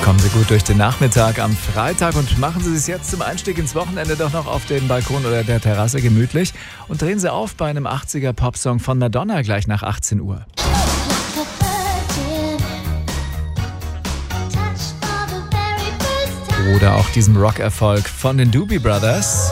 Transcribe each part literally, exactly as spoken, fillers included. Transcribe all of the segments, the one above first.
Kommen Sie gut durch den Nachmittag am Freitag und machen Sie es jetzt zum Einstieg ins Wochenende doch noch auf dem Balkon oder der Terrasse gemütlich und drehen Sie auf bei einem achtziger Popsong von Madonna gleich nach achtzehn Uhr. Oder auch diesem Rock-Erfolg von den Doobie Brothers.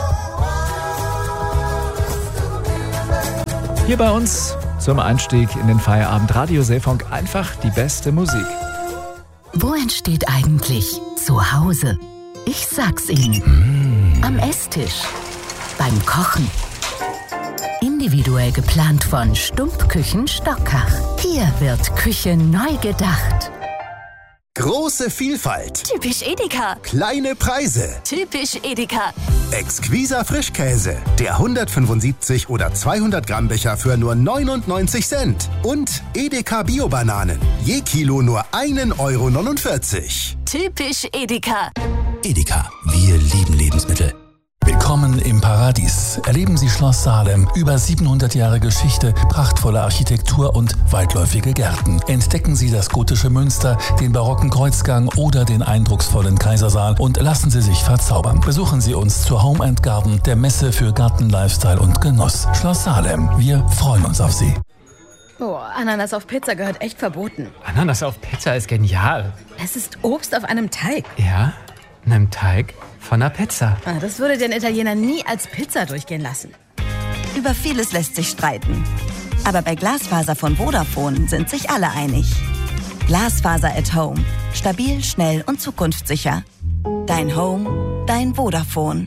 Hier bei uns zum Einstieg in den Feierabend Radio Seefunk einfach die beste Musik. Wo entsteht eigentlich Zuhause? Ich sag's Ihnen. Am Esstisch. Beim Kochen. Individuell geplant von Stumpfküchen Stockach. Hier wird Küche neu gedacht. Große Vielfalt. Typisch Edeka. Kleine Preise. Typisch Edeka. Exquiser Frischkäse. Der hundertfünfundsiebzig oder zweihundert Gramm Becher für nur neunundneunzig Cent. Und Edeka Bio-Bananen. Je Kilo nur ein Euro neunundvierzig. Typisch Edeka. Edeka. Wir lieben Lebensmittel. Willkommen im Paradies. Erleben Sie Schloss Salem. Über siebenhundert Jahre Geschichte, prachtvolle Architektur und weitläufige Gärten. Entdecken Sie das gotische Münster, den barocken Kreuzgang oder den eindrucksvollen Kaisersaal und lassen Sie sich verzaubern. Besuchen Sie uns zur Home and Garden, der Messe für Garten, Lifestyle und Genuss. Schloss Salem. Wir freuen uns auf Sie. Oh, Ananas auf Pizza gehört echt verboten. Ananas auf Pizza ist genial. Es ist Obst auf einem Teig. Ja, einem Teig von einer Pizza. Ah, das würde den Italiener nie als Pizza durchgehen lassen. Über vieles lässt sich streiten. Aber bei Glasfaser von Vodafone sind sich alle einig. Glasfaser at Home. Stabil, schnell und zukunftssicher. Dein Home, dein Vodafone.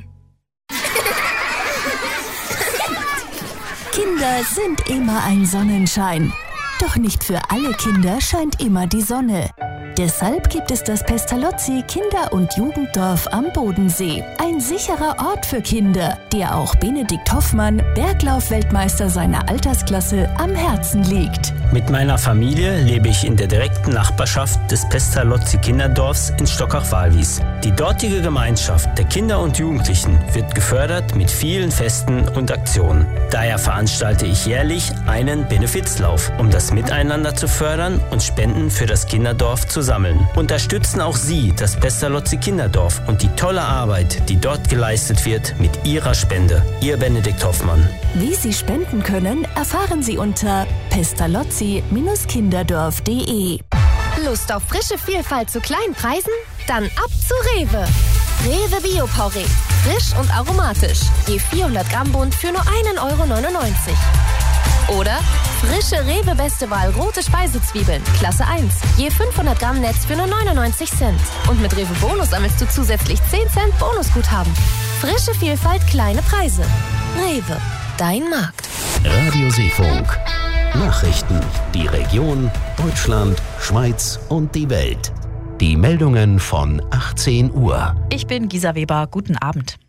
Kinder sind immer ein Sonnenschein. Doch nicht für alle Kinder scheint immer die Sonne. Deshalb gibt es das Pestalozzi Kinder- und Jugenddorf am Bodensee. Ein sicherer Ort für Kinder, der auch Benedikt Hoffmann, Berglauf-Weltmeister seiner Altersklasse, am Herzen liegt. Mit meiner Familie lebe ich in der direkten Nachbarschaft des Pestalozzi Kinderdorfs in Stockach-Walwies. Die dortige Gemeinschaft der Kinder und Jugendlichen wird gefördert mit vielen Festen und Aktionen. Daher veranstalte ich jährlich einen Benefizlauf, um das Miteinander zu fördern und Spenden für das Kinderdorf zu sammeln. Unterstützen auch Sie das Pestalozzi Kinderdorf und die tolle Arbeit, die dort geleistet wird, mit Ihrer Spende. Ihr Benedikt Hoffmann. Wie Sie spenden können, erfahren Sie unter pestalozzi kinderdorf punkt de. Lust auf frische Vielfalt zu kleinen Preisen? Dann ab zu Rewe. Rewe Bio-Porree. Frisch und aromatisch. Je vierhundert Gramm Bund für nur ein Euro neunundneunzig. Oder frische Rewe Beste Wahl rote Speisezwiebeln, Klasse eins. Je fünfhundert Gramm Netz für nur neunundneunzig Cent. Und mit Rewe Bonus sammelst du zusätzlich zehn Cent Bonusguthaben. Frische Vielfalt, kleine Preise. Rewe, dein Markt. Radio Seefunk. Nachrichten, die Region, Deutschland, Schweiz und die Welt. Die Meldungen von achtzehn Uhr. Ich bin Gisa Weber, guten Abend.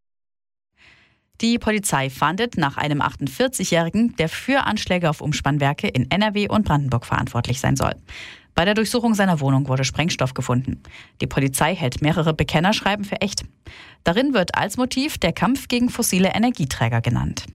Die Polizei fahndet nach einem achtundvierzigjährigen, der für Anschläge auf Umspannwerke in N R W und Brandenburg verantwortlich sein soll. Bei der Durchsuchung seiner Wohnung wurde Sprengstoff gefunden. Die Polizei hält mehrere Bekennerschreiben für echt. Darin wird als Motiv der Kampf gegen fossile Energieträger genannt.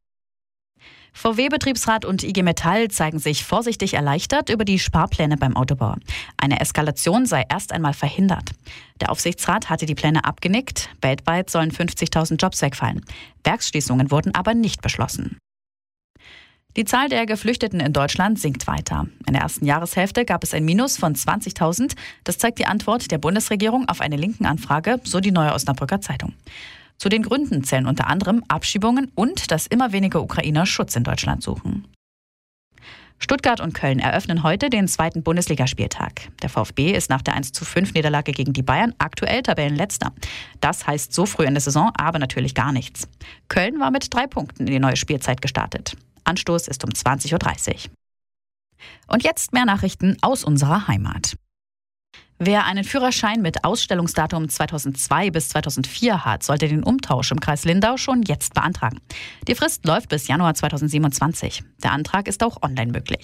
V W-Betriebsrat und I G Metall zeigen sich vorsichtig erleichtert über die Sparpläne beim Autobau. Eine Eskalation sei erst einmal verhindert. Der Aufsichtsrat hatte die Pläne abgenickt. Weltweit sollen fünfzigtausend Jobs wegfallen. Werksschließungen wurden aber nicht beschlossen. Die Zahl der Geflüchteten in Deutschland sinkt weiter. In der ersten Jahreshälfte gab es ein Minus von zwanzigtausend. Das zeigt die Antwort der Bundesregierung auf eine linken Anfrage, so die Neue Osnabrücker Zeitung. Zu den Gründen zählen unter anderem Abschiebungen und dass immer weniger Ukrainer Schutz in Deutschland suchen. Stuttgart und Köln eröffnen heute den zweiten Bundesligaspieltag. Der VfB ist nach der eins zu fünf Niederlage gegen die Bayern aktuell Tabellenletzter. Das heißt so früh in der Saison aber natürlich gar nichts. Köln war mit drei Punkten in die neue Spielzeit gestartet. Anstoß ist um zwanzig Uhr dreißig. Und jetzt mehr Nachrichten aus unserer Heimat. Wer einen Führerschein mit Ausstellungsdatum zweitausendzwei bis zweitausendvier hat, sollte den Umtausch im Kreis Lindau schon jetzt beantragen. Die Frist läuft bis Januar zweitausendsiebenundzwanzig. Der Antrag ist auch online möglich.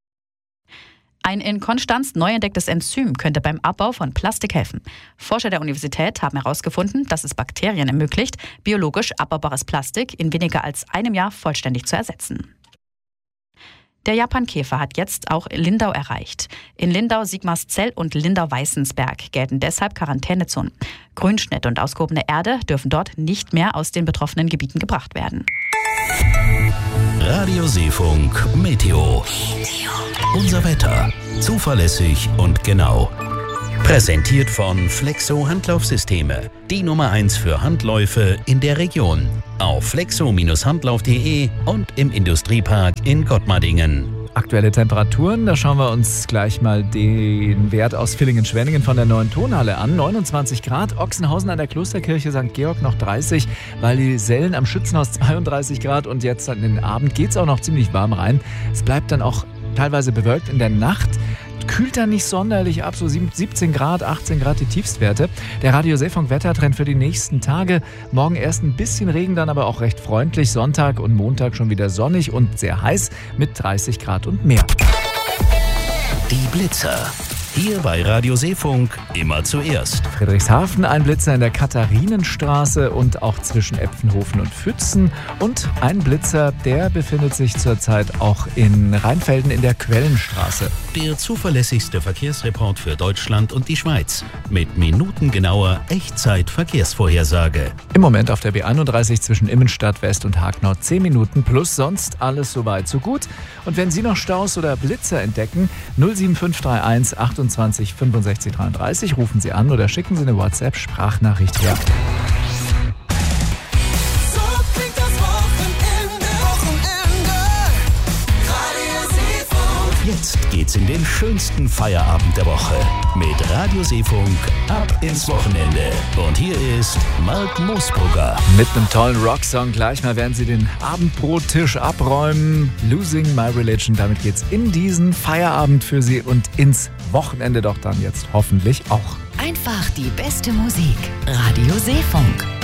Ein in Konstanz neu entdecktes Enzym könnte beim Abbau von Plastik helfen. Forscher der Universität haben herausgefunden, dass es Bakterien ermöglicht, biologisch abbaubares Plastik in weniger als einem Jahr vollständig zu ersetzen. Der Japankäfer hat jetzt auch Lindau erreicht. In Lindau, Sigmarszell und Lindau-Weißensberg gelten deshalb Quarantänezonen. Grünschnitt und ausgehobene Erde dürfen dort nicht mehr aus den betroffenen Gebieten gebracht werden. Radio Seefunk Meteo. Unser Wetter. Zuverlässig und genau. Präsentiert von Flexo Handlaufsysteme. Die Nummer eins für Handläufe in der Region. Auf flexo Bindestrich handlauf punkt de und im Industriepark in Gottmardingen. Aktuelle Temperaturen, da schauen wir uns gleich mal den Wert aus Villingen-Schwenningen von der neuen Tonhalle an. neunundzwanzig Grad, Ochsenhausen an der Klosterkirche Sankt Georg noch dreißig, Wallisellen am Schützenhaus zweiunddreißig Grad und jetzt an den Abend geht es auch noch ziemlich warm rein. Es bleibt dann auch teilweise bewölkt in der Nacht. Kühlt dann nicht sonderlich ab, so siebzehn Grad, achtzehn Grad die Tiefstwerte. Der Radio Seefunk Wettertrend für die nächsten Tage. Morgen erst ein bisschen Regen, dann aber auch recht freundlich. Sonntag und Montag schon wieder sonnig und sehr heiß mit dreißig Grad und mehr. Die Blitzer. Hier bei Radio Seefunk immer zuerst. Friedrichshafen, ein Blitzer in der Katharinenstraße und auch zwischen Epfenhofen und Pfützen. Und ein Blitzer, der befindet sich zurzeit auch in Rheinfelden in der Quellenstraße. Der zuverlässigste Verkehrsreport für Deutschland und die Schweiz. Mit minutengenauer Echtzeit-Verkehrsvorhersage. Im Moment auf der B einunddreißig zwischen Immenstadt West und Hagnau zehn Minuten plus sonst alles soweit so gut. Und wenn Sie noch Staus oder Blitzer entdecken, null sieben fünf drei eins achtundzwanzig fünfundsechzig dreiunddreißig rufen Sie an oder schicken Sie eine WhatsApp-Sprachnachricht her. So klingt das Wochenende, Wochenende. Radio Seefunk. Jetzt geht's in den schönsten Feierabend der Woche mit Radio Seefunk ab ins Wochenende. Und hier ist Mark Moosbrugger. Mit einem tollen Rocksong gleich mal werden Sie den Abendbrottisch abräumen. Losing My Religion, damit geht's in diesen Feierabend für Sie und ins Wochenende doch dann jetzt hoffentlich auch. Einfach die beste Musik. Radio Seefunk.